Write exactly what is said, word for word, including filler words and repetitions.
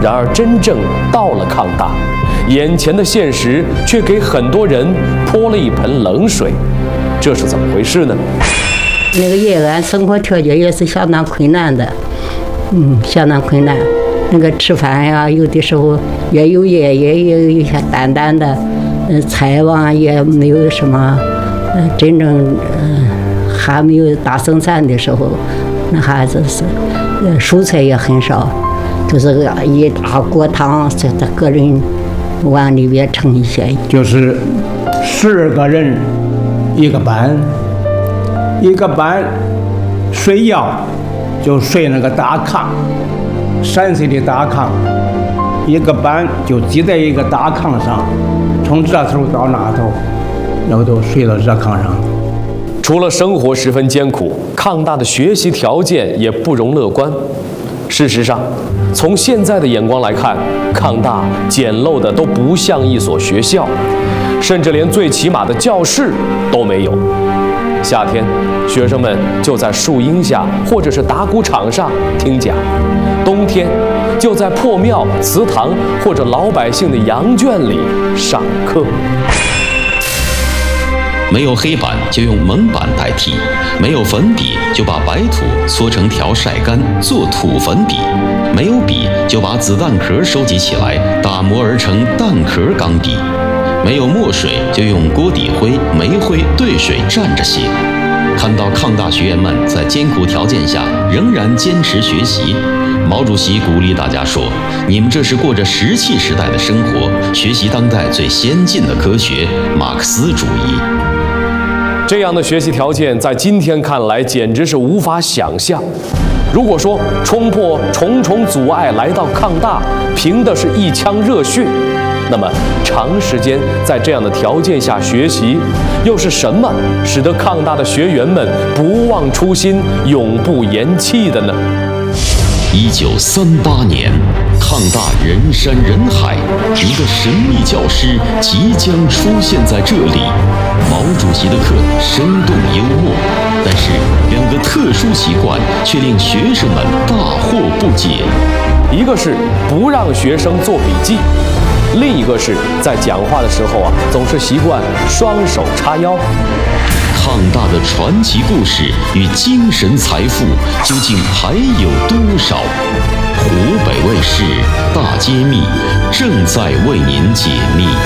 然而真正到了抗大，眼前的现实却给很多人泼了一盆冷水，这是怎么回事呢？ 那个延安生活条件也是相当困难的，嗯，相当困难。那个吃饭呀，有的时候也有也也有一些淡淡的，嗯，菜网也没有什么，嗯，真正嗯还没有大生产的时候，那还是是，呃，蔬菜也很少，就是个一大锅汤，在他个人碗里边盛一些。 就是十二个人一个班，一个班睡觉就睡那个大炕。三岁的大炕，一个班就挤在一个大炕上，从这头到那头，然后都睡到这炕上。 除了生活十分艰苦，抗大的学习条件也不容乐观。事实上，从现在的眼光来看，抗大简陋的都不像一所学校，甚至连最起码的教室都没有。夏天，学生们就在树荫下或者是打谷场上听讲；冬天，就在破庙、祠堂或者老百姓的羊圈里上课。 没有黑板就用蒙板代替，没有粉笔就把白土搓成条晒干做土粉笔，没有笔就把子弹壳收集起来打磨而成弹壳钢笔，没有墨水就用锅底灰、煤灰兑水蘸着写。看到抗大学员们在艰苦条件下仍然坚持学习，毛主席鼓励大家说：“你们这是过着石器时代的生活，学习当代最先进的科学——马克思主义。” 这样的学习条件在今天看来简直是无法想象。如果说冲破重重阻碍来到抗大，凭的是一腔热血，那么长时间在这样的条件下学习，又是什么使得抗大的学员们不忘初心、永不言弃的呢？ 一九三八年，抗大人山人海，一个神秘教师即将出现在这里。毛主席的课生动幽默，但是两个特殊习惯却令学生们大惑不解。 一个是不让学生做笔记，另一个是在讲话的时候啊，总是习惯双手叉腰。 抗大的传奇故事与精神财富究竟还有多少？湖北卫视大揭秘正在为您解密。